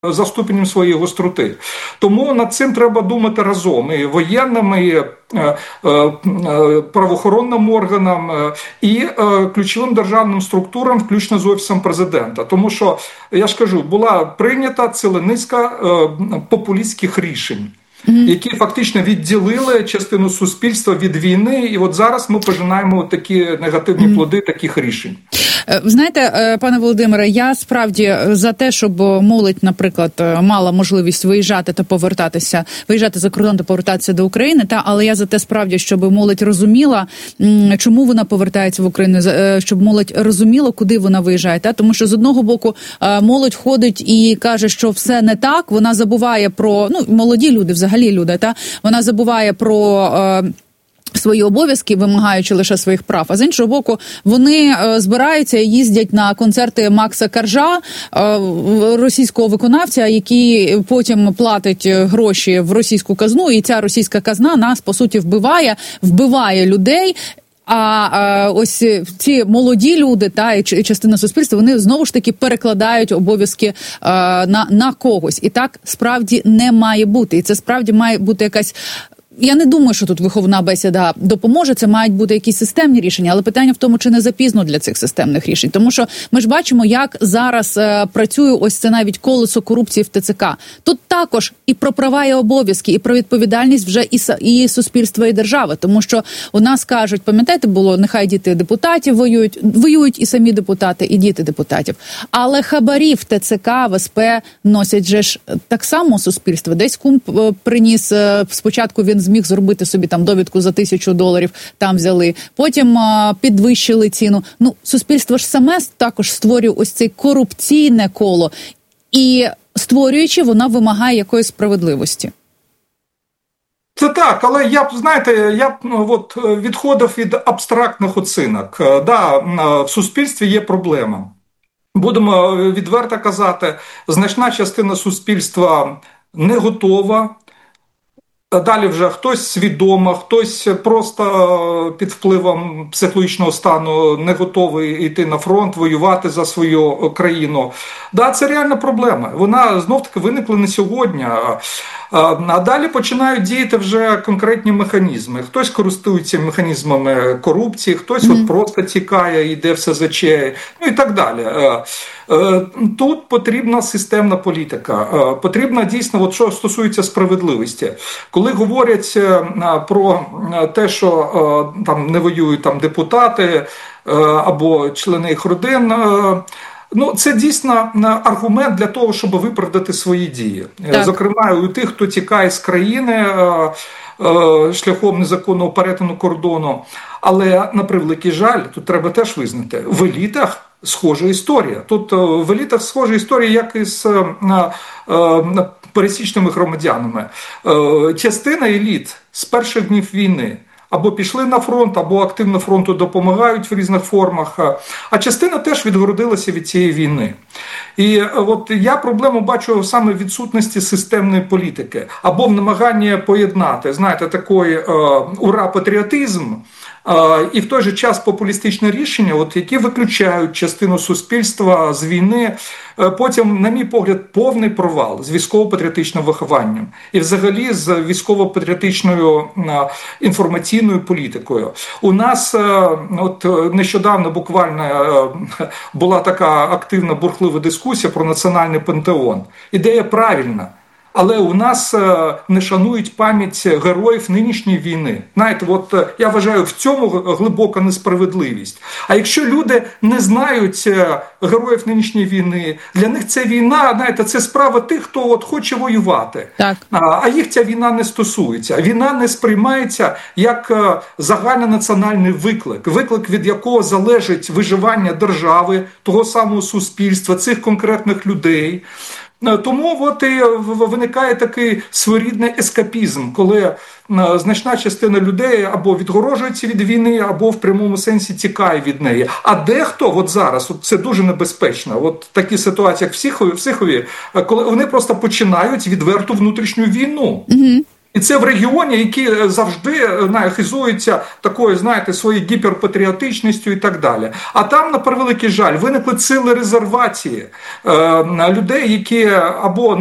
за ступенем своєї гостроти. Тому над цим треба думати разом. І воєнним, і правоохоронним органам, і ключовим державним структурам, включно з Офісом Президента. Тому що, я ж кажу, була прийнята ціла низка популістських рішень, які фактично відділили частину суспільства від війни, і от зараз ми пожинаємо такі негативні плоди таких рішень. Знаєте, пане Володимире, я справді за те, щоб молодь, наприклад, мала можливість виїжджати за кордон та повертатися до України, але я за те справді, щоб молодь розуміла, чому вона повертається в Україну, щоб молодь розуміла, куди вона виїжджає. Тому що з одного боку молодь ходить і каже, що все не так, вона забуває про, молоді люди, взагалі люди, вона забуває про свої обов'язки, вимагаючи лише своїх прав. А з іншого боку, вони збираються і їздять на концерти Макса Коржа, російського виконавця, який потім платить гроші в російську казну, і ця російська казна нас, по суті, вбиває людей. А ось ці молоді люди і частина суспільства, вони знову ж таки перекладають обов'язки на когось. І так справді не має бути. І це справді має бути якась... Я не думаю, що тут виховна бесіда допоможе, це мають бути якісь системні рішення, але питання в тому, чи не запізно для цих системних рішень. Тому що ми ж бачимо, як зараз працює ось це навіть колесо корупції в ТЦК. Тут також і про права і обов'язки, і про відповідальність вже і суспільства, і держави. Тому що у нас кажуть, пам'ятаєте, було, нехай діти депутатів воюють і самі депутати, і діти депутатів. Але хабарі в ТЦК, в СП носять же ж так само суспільство. Десь кум приніс, спочатку він зміг зробити собі там довідку за $1000, там взяли. Потім підвищили ціну. Суспільство ж саме також створює ось це корупційне коло. І створюючи, вона вимагає якоїсь справедливості. Це так, але я б відходив від абстрактних оцінок. В суспільстві є проблема. Будемо відверто казати, значна частина суспільства не готова. Далі вже хтось свідомо, хтось просто під впливом психологічного стану не готовий йти на фронт, воювати за свою країну. Це реальна проблема. Вона знов-таки виникла не сьогодні. А далі починають діяти вже конкретні механізми. Хтось користується механізмами корупції, хтось просто тікає, йде в СЗЧ, і так далі. Тут потрібна системна політика. Потрібна дійсно, що стосується справедливості. Коли говорять про те, що там не воюють депутати або члени їх родин, це дійсно аргумент для того, щоб виправдати свої дії. Так. Зокрема, у тих, хто тікає з країни шляхом незаконного перетину кордону. Але, на превеликий жаль, тут треба теж визнати, в елітах схожа історія. Тут в елітах схожа історія, як і з пересічними громадянами. Частина еліт з перших днів війни або пішли на фронт, або активно фронту допомагають в різних формах, а частина теж відгородилася від цієї війни. І от я проблему бачу саме в відсутності системної політики, або в намаганні поєднати, такий ура-патріотизм, і в той же час популістичне рішення, які виключають частину суспільства з війни, потім, на мій погляд, повний провал з військово-патріотичним вихованням і взагалі з військово-патріотичною інформаційною політикою. У нас нещодавно буквально була така активна бурхлива дискусія про національний пантеон. Ідея правильна. Але у нас не шанують пам'ять героїв нинішньої війни. Я вважаю, в цьому глибока несправедливість. А якщо люди не знають героїв нинішньої війни, для них ця війна, це справа тих, хто хоче воювати. Так. А їх ця війна не стосується. Війна не сприймається як загальнонаціональний виклик, від якого залежить виживання держави, того самого суспільства, цих конкретних людей. Тому і виникає такий своєрідний ескапізм, коли значна частина людей або відгорожується від війни, або в прямому сенсі тікає від неї. А дехто зараз, це дуже небезпечно, такі ситуації, як в Сихові, коли вони просто починають відверту внутрішню війну. І це в регіоні, який завжди хизується такою, знаєте, своєю гіперпатріотичністю і так далі. А там, на превеликий жаль, виникли цілі резервації людей, які або